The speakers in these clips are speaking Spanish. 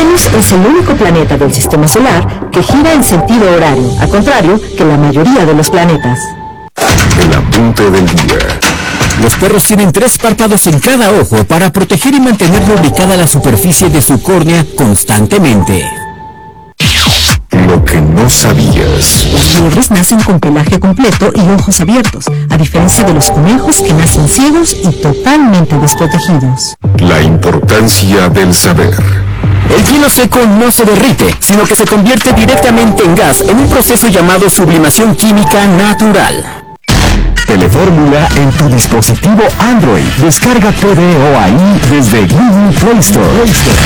Venus es el único planeta del sistema solar que gira en sentido horario, al contrario que la mayoría de los planetas. El apunte del día. Los perros tienen 3 párpados en cada ojo para proteger y mantener lubricada la superficie de su córnea constantemente. Lo que no sabías. Los liebres nacen con pelaje completo y ojos abiertos, a diferencia de los conejos que nacen ciegos y totalmente desprotegidos. La importancia del saber. El hielo seco no se derrite, sino que se convierte directamente en gas en un proceso llamado sublimación química natural. Telefórmula en tu dispositivo Android. Descarga TVO ahí desde Google Play Store.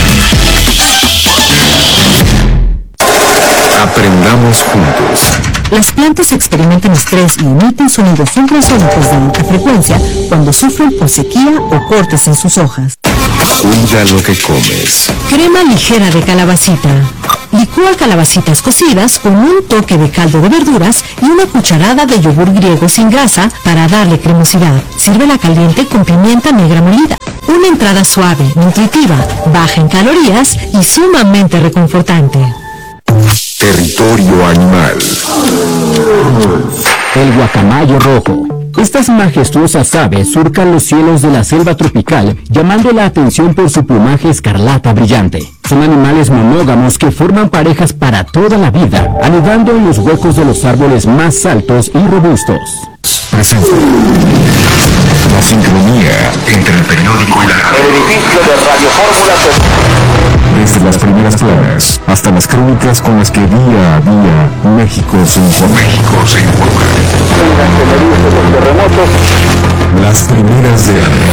Aprendamos juntos. Las plantas experimentan estrés y emiten sonidos ultrasónicos de alta frecuencia cuando sufren por sequía o cortes en sus hojas. Cuida lo que comes. Crema ligera de calabacita. Licúa calabacitas cocidas con un toque de caldo de verduras y una cucharada de yogur griego sin grasa para darle cremosidad. Sírvela caliente con pimienta negra molida. Una entrada suave, nutritiva, baja en calorías y sumamente reconfortante. Territorio animal. El guacamayo rojo. Estas majestuosas aves surcan los cielos de la selva tropical, llamando la atención por su plumaje escarlata brillante. Son animales monógamos que forman parejas para toda la vida, anidando en los huecos de los árboles más altos y robustos. Presente. La sincronía entre el periódico y la radio. El edificio de Radio Fórmula. Desde las primeras planas hasta las crónicas con las que día a día México se informa. Las primeras de año.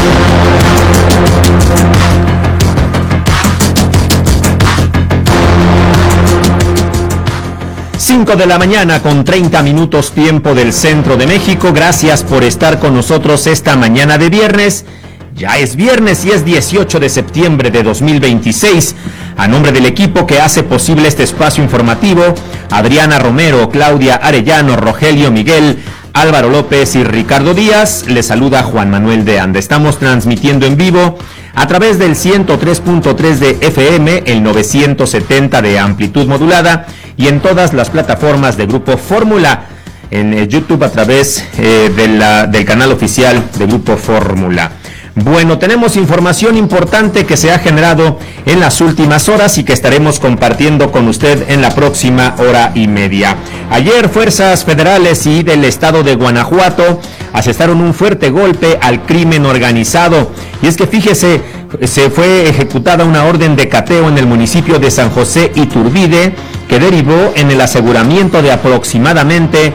Cinco de la mañana con 30 minutos tiempo del centro de México. Gracias por estar con nosotros esta mañana de viernes. Ya es viernes y es 18 de septiembre de 2026. A nombre del equipo que hace posible este espacio informativo, Adriana Romero, Claudia Arellano, Rogelio Miguel, Álvaro López y Ricardo Díaz, les saluda Juan Manuel de Anda. Estamos transmitiendo en vivo a través del 103.3 de FM, el 970 de amplitud modulada y en todas las plataformas de Grupo Fórmula, en YouTube a través del canal oficial de Grupo Fórmula. Bueno, tenemos información importante que se ha generado en las últimas horas y que estaremos compartiendo con usted en la próxima hora y media. Ayer, fuerzas federales y del estado de Guanajuato asestaron un fuerte golpe al crimen organizado. Y es que fíjese, se fue ejecutada una orden de cateo en el municipio de San José Iturbide, que derivó en el aseguramiento de aproximadamente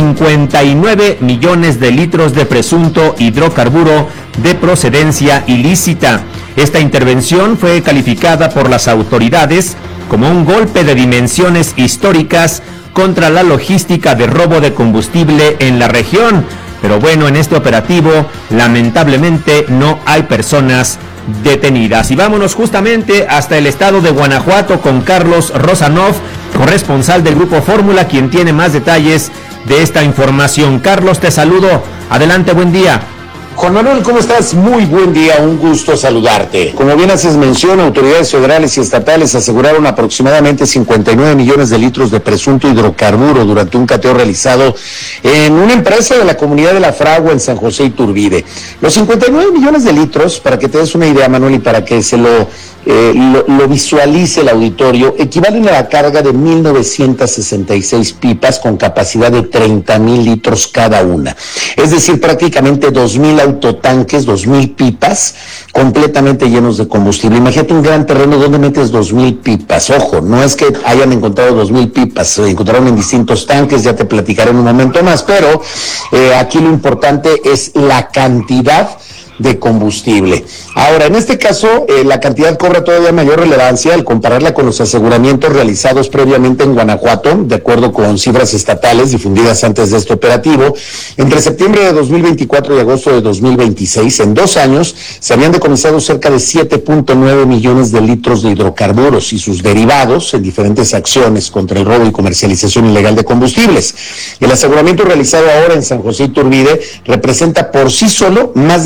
59 millones de litros de presunto hidrocarburo de procedencia ilícita. Esta intervención fue calificada por las autoridades como un golpe de dimensiones históricas contra la logística de robo de combustible en la región. Pero bueno, en este operativo, lamentablemente, no hay personas detenidas. Y vámonos justamente hasta el estado de Guanajuato con Carlos Rosanov, corresponsal del Grupo Fórmula, quien tiene más detalles de esta información. Carlos, te saludo. Adelante, buen día. Juan Manuel, ¿cómo estás? Muy buen día, un gusto saludarte. Como bien haces mención, autoridades federales y estatales aseguraron aproximadamente 59 millones de litros de presunto hidrocarburo durante un cateo realizado en una empresa de la comunidad de La Fragua en San José Iturbide. Los 59 millones de litros, para que te des una idea, Manuel, y para que se lo visualice el auditorio, equivalen a la carga de 1,966 pipas con capacidad de 30,000 litros cada una. Es decir, prácticamente 2,000 autotanques, 2,000 pipas completamente llenos de combustible. Imagínate un gran terreno donde metes 2,000 pipas. Ojo, no es que hayan encontrado 2,000 pipas, se encontraron en distintos tanques, ya te platicaré en un momento más, pero aquí lo importante es la cantidad de combustible. Ahora, en este caso, la cantidad cobra todavía mayor relevancia al compararla con los aseguramientos realizados previamente en Guanajuato, de acuerdo con cifras estatales difundidas antes de este operativo. Entre septiembre de 2024 y agosto de 2026, en 2 años, se habían decomisado cerca de 7.9 millones de litros de hidrocarburos y sus derivados en diferentes acciones contra el robo y comercialización ilegal de combustibles. El aseguramiento realizado ahora en San José Iturbide representa por sí solo más de 7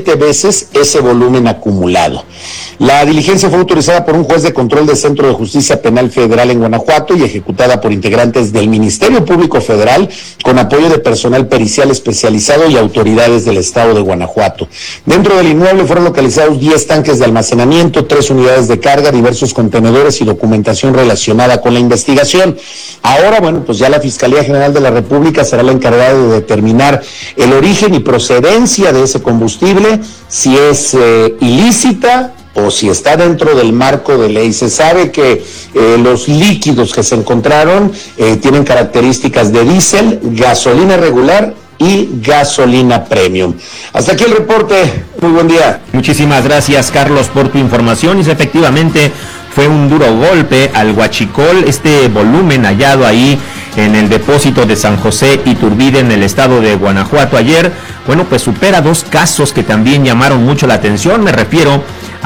7 veces ese volumen acumulado. La diligencia fue autorizada por un juez de control del Centro de Justicia Penal Federal en Guanajuato y ejecutada por integrantes del Ministerio Público Federal con apoyo de personal pericial especializado y autoridades del estado de Guanajuato. Dentro del inmueble fueron localizados 10 tanques de almacenamiento, 3 unidades de carga, diversos contenedores y documentación relacionada con la investigación. Ahora, bueno, pues ya la Fiscalía General de la República será la encargada de determinar el origen y procedencia de ese combustible, si es ilícita o si está dentro del marco de ley. Se sabe que los líquidos que se encontraron tienen características de diésel, gasolina regular y gasolina premium. Hasta aquí el reporte. Muy buen día. Muchísimas gracias, Carlos, por tu información. Y efectivamente fue un duro golpe al huachicol, este volumen hallado ahí en el depósito de San José Iturbide en el estado de Guanajuato ayer. Bueno, pues supera 2 casos que también llamaron mucho la atención. Me refiero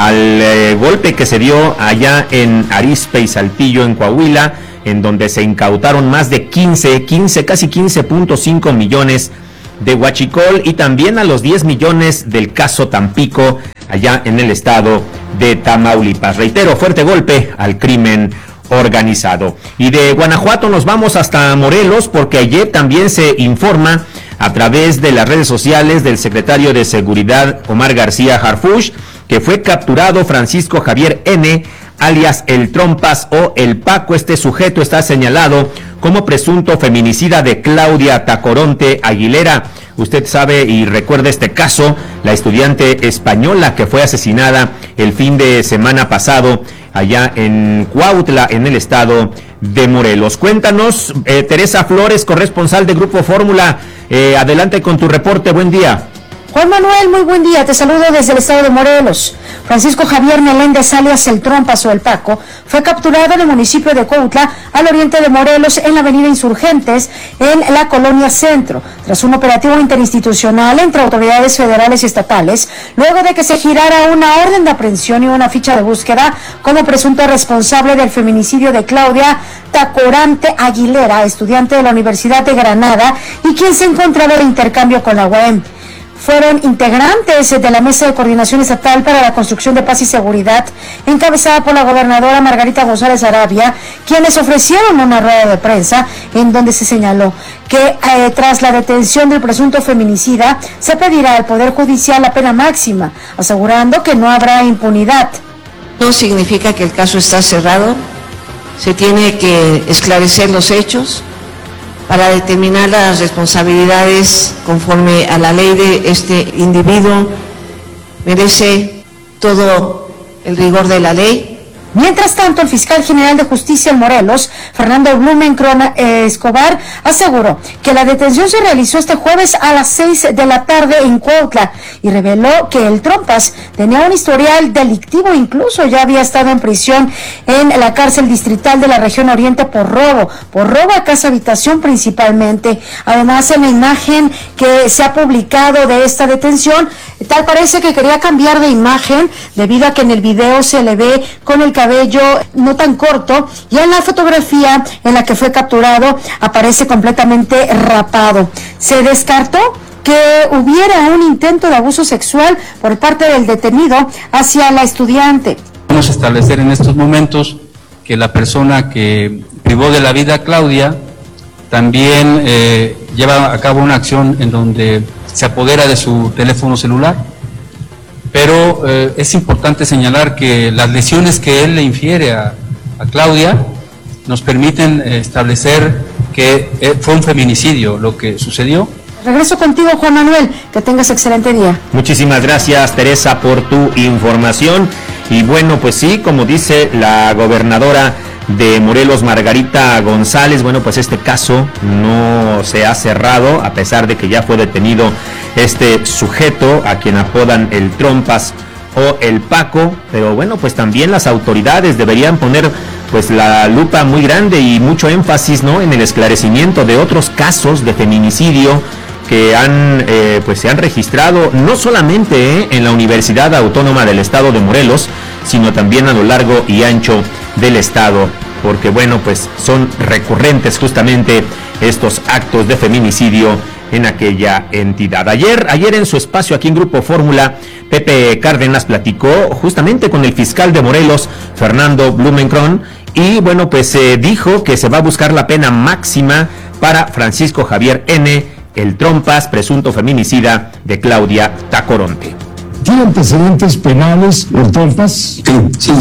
al golpe que se dio allá en Arizpe y Saltillo, en Coahuila, en donde se incautaron más de casi 15.5 millones de huachicol, y también a los 10 millones del caso Tampico, allá en el estado de Tamaulipas. Reitero, fuerte golpe al crimen organizado. Y de Guanajuato nos vamos hasta Morelos, porque ayer también se informa a través de las redes sociales del secretario de Seguridad, Omar García Harfuch, que fue capturado Francisco Javier N., alias el Trompas o el Paco. Este sujeto está señalado como presunto feminicida de Claudia Tacoronte Aguilera. Usted sabe y recuerda este caso, la estudiante española que fue asesinada el fin de semana pasado allá en Cuautla, en el estado de Morelos. Cuéntanos, Teresa Flores, corresponsal de Grupo Fórmula, adelante con tu reporte. Buen día. Juan Manuel, muy buen día, te saludo desde el estado de Morelos. Francisco Javier Meléndez, alias el Trompas o el Paco, fue capturado en el municipio de Cuautla, al oriente de Morelos, en la avenida Insurgentes, en la colonia Centro, tras un operativo interinstitucional entre autoridades federales y estatales, luego de que se girara una orden de aprehensión y una ficha de búsqueda como presunto responsable del feminicidio de Claudia Tacoronte Aguilera, estudiante de la Universidad de Granada y quien se encontraba de intercambio con la UAM. Fueron integrantes de la Mesa de Coordinación Estatal para la Construcción de Paz y Seguridad, encabezada por la gobernadora Margarita González Arabia, quienes ofrecieron una rueda de prensa en donde se señaló que tras la detención del presunto feminicida se pedirá al Poder Judicial la pena máxima, asegurando que no habrá impunidad. No significa que el caso está cerrado, se tiene que esclarecer los hechos para determinar las responsabilidades conforme a la ley de este individuo. Merece todo el rigor de la ley. Mientras tanto, el fiscal general de justicia en Morelos, Fernando Blumenkron Escobar, aseguró que la detención se realizó este jueves a las 6 de la tarde en Cuautla y reveló que el Trompas tenía un historial delictivo, incluso ya había estado en prisión en la cárcel distrital de la región oriente por robo a casa habitación principalmente. Además, en la imagen que se ha publicado de esta detención, tal parece que quería cambiar de imagen debido a que en el video se le ve con el cabello no tan corto y en la fotografía en la que fue capturado aparece completamente rapado. Se descartó que hubiera un intento de abuso sexual por parte del detenido hacia la estudiante. Vamos a establecer en estos momentos que la persona que privó de la vida a Claudia también lleva a cabo una acción en donde se apodera de su teléfono celular. Pero es importante señalar que las lesiones que él le infiere a Claudia nos permiten establecer que fue un feminicidio lo que sucedió. Regreso contigo, Juan Manuel, que tengas excelente día. Muchísimas gracias, Teresa, por tu información. Y bueno, pues sí, como dice la gobernadora de Morelos, Margarita González, bueno, pues este caso no se ha cerrado, a pesar de que ya fue detenido este sujeto a quien apodan el Trompas o el Paco, pero bueno, pues también las autoridades deberían poner pues la lupa muy grande y mucho énfasis, ¿no?, en el esclarecimiento de otros casos de feminicidio que se han registrado no solamente en la Universidad Autónoma del Estado de Morelos, sino también a lo largo y ancho del estado, porque bueno, pues son recurrentes justamente estos actos de feminicidio en aquella entidad. Ayer en su espacio aquí en Grupo Fórmula, Pepe Cárdenas platicó justamente con el fiscal de Morelos, Fernando Blumenkron, y bueno, pues dijo que se va a buscar la pena máxima para Francisco Javier N., el Trompas, presunto feminicida de Claudia Tacoronte. ¿Tiene antecedentes penales el Trompas? Sí,